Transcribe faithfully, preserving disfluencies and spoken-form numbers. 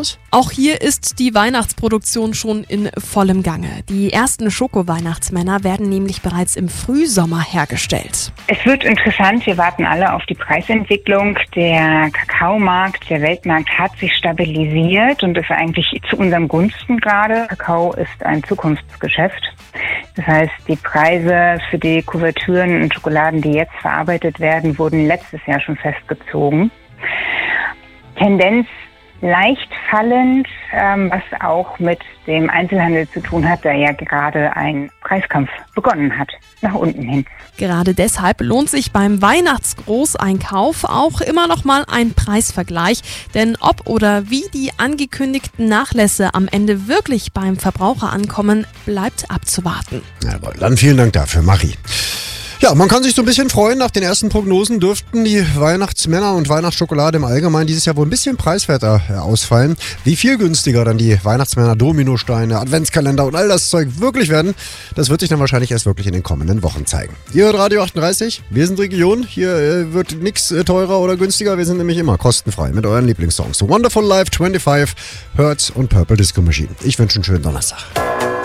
aus? Auch hier ist die Weihnachtsproduktion schon in vollem Gange. Die ersten Schoko-Weihnachtsmänner werden nämlich bereits im Frühsommer hergestellt. Es wird interessant, wir warten alle auf die Preisentwicklung. Der Kakaomarkt, der Weltmarkt hat sich stabilisiert und ist eigentlich zu unserem Gunsten gerade. Kakao ist ein Zukunftsgeschäft. Das heißt, die Preise für die Kuvertüren und Schokoladen, die jetzt verarbeitet werden, wurden letztes Jahr schon festgezogen. Tendenz leicht fallend, ähm, was auch mit dem Einzelhandel zu tun hat, der ja gerade ein Preiskampf begonnen hat, nach unten hin. Gerade deshalb lohnt sich beim Weihnachtsgroßeinkauf auch immer noch mal ein Preisvergleich. Denn ob oder wie die angekündigten Nachlässe am Ende wirklich beim Verbraucher ankommen, bleibt abzuwarten. Jawohl, dann vielen Dank dafür, Marie. Ja, man kann sich so ein bisschen freuen. Nach den ersten Prognosen dürften die Weihnachtsmänner und Weihnachtsschokolade im Allgemeinen dieses Jahr wohl ein bisschen preiswerter ausfallen. Wie viel günstiger dann die Weihnachtsmänner, Dominosteine, Adventskalender und all das Zeug wirklich werden, das wird sich dann wahrscheinlich erst wirklich in den kommenden Wochen zeigen. Ihr hört Radio achtunddreißig, wir sind Region. Hier äh, wird nichts äh, teurer oder günstiger. Wir sind nämlich immer kostenfrei mit euren Lieblingssongs. So Wonderful Life, fünfundzwanzig, Hertz und Purple Disco Machine. Ich wünsche einen schönen Donnerstag.